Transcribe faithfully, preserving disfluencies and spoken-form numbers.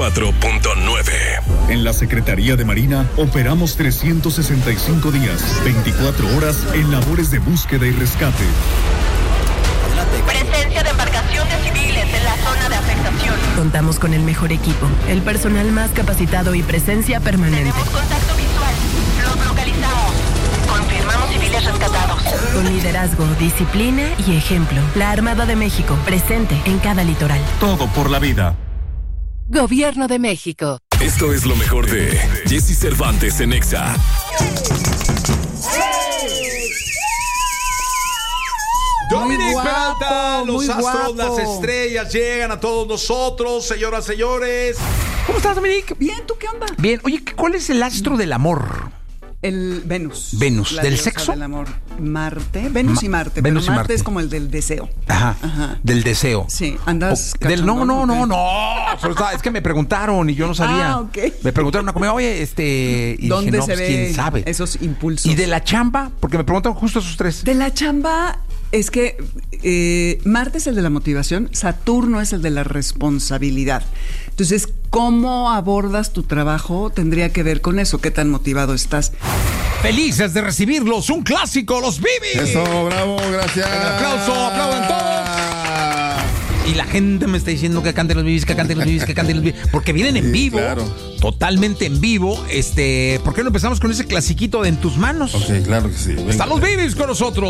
cuatro punto nueve. En la Secretaría de Marina operamos trescientos sesenta y cinco días, veinticuatro horas en labores de búsqueda y rescate. Presencia de embarcaciones civiles en la zona de afectación. Contamos con el mejor equipo, el personal más capacitado y presencia permanente. Tenemos contacto visual. Los localizamos. Confirmamos civiles rescatados. Con liderazgo, disciplina y ejemplo. La Armada de México, presente en cada litoral. Todo por la vida. Gobierno de México. Esto es lo mejor de Jesse Cervantes en Exa. Dominic guapo, Peralta, los muy astros, guapo. las estrellas llegan a todos nosotros, señoras, señores. ¿Cómo estás, Dominic? Bien, ¿tú qué onda? Bien. Oye, ¿cuál es el astro del amor? El Venus. Venus. La ¿Del diosa sexo? Del amor. Marte. Venus Ma- y Marte. Venus y pero Marte, Marte. es como el del deseo. Ajá. Ajá. Del deseo. Sí, andas O- del, no, cachondón, no, ¿o no, qué? no. Solo estaba- es que me preguntaron y yo no sabía. Ah, ok. Me preguntaron una comida, oye, este. Y ¿Dónde dije, no, se pues, ve quién sabe. esos impulsos? Y de la chamba, porque me preguntaron justo esos tres. De la chamba es que eh, Marte es el de la motivación, Saturno es el de la responsabilidad. Entonces, ¿cómo abordas tu trabajo? Tendría que ver con eso, qué tan motivado estás. Felices de recibirlos, un clásico, los Bibis. Eso, bravo, gracias. Un aplauso, aplaudan todos. Y la gente me está diciendo que canten los Bibis, que canten los Bibis, que canten los Bibis, porque vienen en Sí, vivo, claro. totalmente en vivo. Este, ¿por qué no empezamos con ese clasiquito de En tus manos? Ok, claro que sí. Venga. Están los Bibis con nosotros.